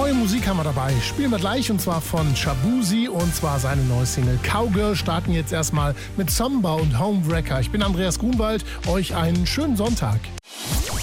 Neue Musik haben wir dabei. Spielen wir gleich und zwar von Shabuzi und zwar seine neue Single Cowgirl. Starten jetzt erstmal mit Samba und Homewrecker. Ich bin Andreas Grunwald. Euch einen schönen Sonntag.